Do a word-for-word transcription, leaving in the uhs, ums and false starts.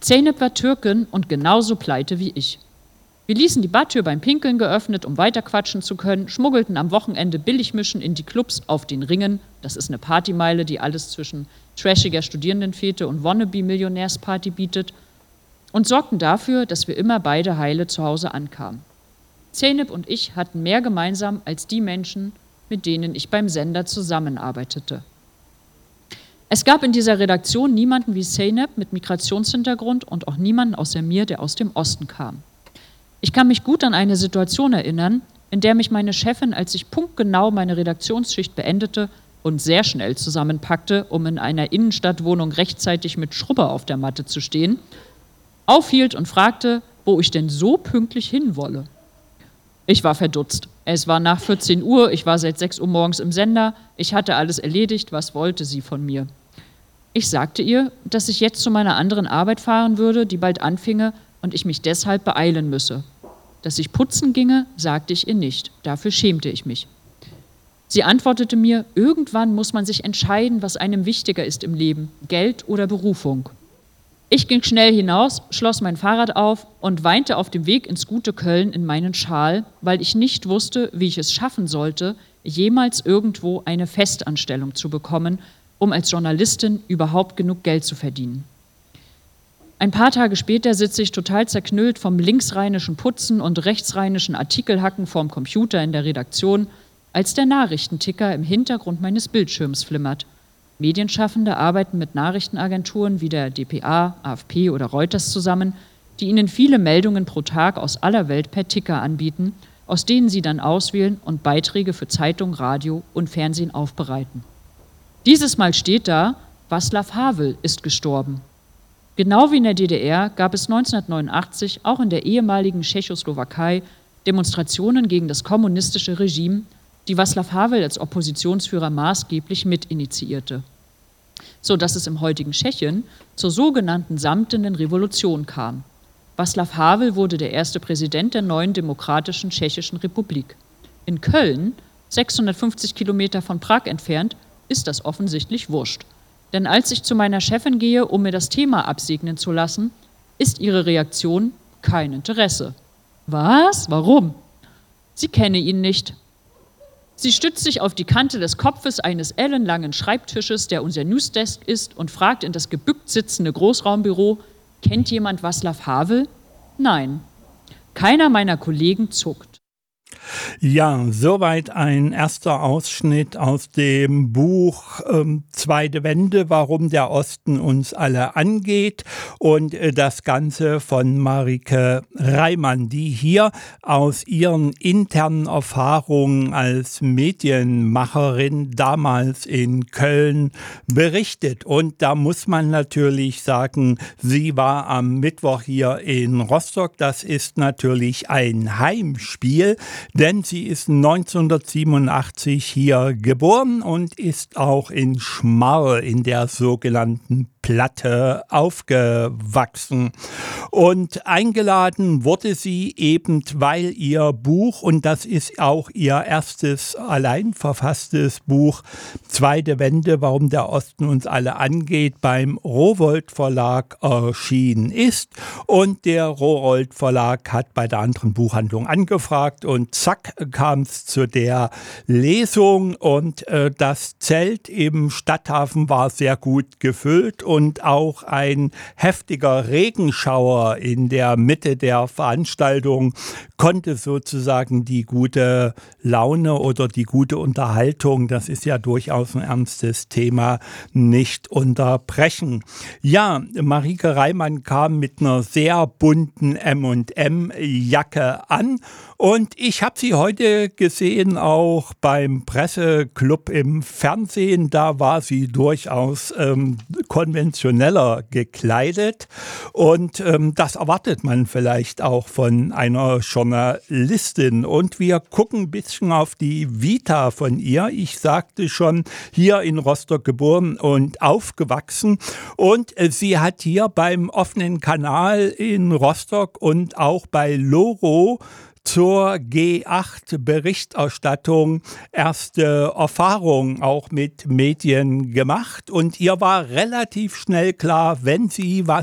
Zeynep war Türkin und genauso pleite wie ich. Wir ließen die Badtür beim Pinkeln geöffnet, um weiterquatschen zu können, schmuggelten am Wochenende Billigmischen in die Clubs auf den Ringen, das ist eine Partymeile, die alles zwischen trashiger Studierendenfete und Wannabe-Millionärsparty bietet, und sorgten dafür, dass wir immer beide heile zu Hause ankamen. Zeynep und ich hatten mehr gemeinsam als die Menschen, mit denen ich beim Sender zusammenarbeitete. Es gab in dieser Redaktion niemanden wie Zeynep mit Migrationshintergrund und auch niemanden außer mir, der aus dem Osten kam. Ich kann mich gut an eine Situation erinnern, in der mich meine Chefin, als ich punktgenau meine Redaktionsschicht beendete und sehr schnell zusammenpackte, um in einer Innenstadtwohnung rechtzeitig mit Schrubber auf der Matte zu stehen, aufhielt und fragte, wo ich denn so pünktlich hinwolle. Ich war verdutzt. Es war nach vierzehn Uhr, ich war seit sechs Uhr morgens im Sender, ich hatte alles erledigt, was wollte sie von mir? Ich sagte ihr, dass ich jetzt zu meiner anderen Arbeit fahren würde, die bald anfinge und ich mich deshalb beeilen müsse. Dass ich putzen ginge, sagte ich ihr nicht, dafür schämte ich mich. Sie antwortete mir, irgendwann muss man sich entscheiden, was einem wichtiger ist im Leben, Geld oder Berufung. Ich ging schnell hinaus, schloss mein Fahrrad auf und weinte auf dem Weg ins gute Köln in meinen Schal, weil ich nicht wusste, wie ich es schaffen sollte, jemals irgendwo eine Festanstellung zu bekommen, um als Journalistin überhaupt genug Geld zu verdienen. Ein paar Tage später sitze ich total zerknüllt vom linksrheinischen Putzen und rechtsrheinischen Artikelhacken vorm Computer in der Redaktion, als der Nachrichtenticker im Hintergrund meines Bildschirms flimmert. Medienschaffende arbeiten mit Nachrichtenagenturen wie der D P A, A F P oder Reuters zusammen, die ihnen viele Meldungen pro Tag aus aller Welt per Ticker anbieten, aus denen sie dann auswählen und Beiträge für Zeitung, Radio und Fernsehen aufbereiten. Dieses Mal steht da, Václav Havel ist gestorben. Genau wie in der D D R gab es neunzehnhundertneunundachtzig auch in der ehemaligen Tschechoslowakei Demonstrationen gegen das kommunistische Regime, die Václav Havel als Oppositionsführer maßgeblich mitinitiierte, sodass es im heutigen Tschechien zur sogenannten Samtenen Revolution kam. Václav Havel wurde der erste Präsident der neuen demokratischen Tschechischen Republik. In Köln, sechshundertfünfzig Kilometer von Prag entfernt, ist das offensichtlich wurscht. Denn als ich zu meiner Chefin gehe, um mir das Thema absegnen zu lassen, ist ihre Reaktion kein Interesse. Was? Warum? Sie kenne ihn nicht. Sie stützt sich auf die Kante des Kopfes eines ellenlangen Schreibtisches, der unser Newsdesk ist, und fragt in das gebückt sitzende Großraumbüro, kennt jemand Václav Havel? Nein. Keiner meiner Kollegen zuckt. Ja, soweit ein erster Ausschnitt aus dem Buch ähm, Zweite Wende, warum der Osten uns alle angeht, und äh, das Ganze von Marike Reimann, die hier aus ihren internen Erfahrungen als Medienmacherin damals in Köln berichtet. Und da muss man natürlich sagen, sie war am Mittwoch hier in Rostock. Das ist natürlich ein Heimspiel, denn sie ist neunzehnhundertsiebenundachtzig hier geboren und ist auch in Schmarr in der sogenannten Platte aufgewachsen. Und eingeladen wurde sie eben, weil ihr Buch, und das ist auch ihr erstes allein verfasstes Buch, Zweite Wende, warum der Osten uns alle angeht, beim Rowohlt Verlag erschienen ist. Und der Rowohlt Verlag hat bei der anderen Buchhandlung angefragt und zack kam es zu der Lesung, und äh, das Zelt im Stadthafen war sehr gut gefüllt und auch ein heftiger Regenschauer in der Mitte der Veranstaltung konnte sozusagen die gute Laune oder die gute Unterhaltung, das ist ja durchaus ein ernstes Thema, nicht unterbrechen. Ja, Marike Reimann kam mit einer sehr bunten M und M-Jacke an, und ich habe sie heute gesehen, auch beim Presseclub im Fernsehen. Da war sie durchaus ähm, konventioneller gekleidet, und ähm, das erwartet man vielleicht auch von einer Journalistin. Und wir gucken ein bisschen auf die Vita von ihr. Ich sagte schon, hier in Rostock geboren und aufgewachsen, und äh, sie hat hier beim offenen Kanal in Rostock und auch bei Loro zur G acht Berichterstattung erste Erfahrungen auch mit Medien gemacht, und ihr war relativ schnell klar, wenn sie was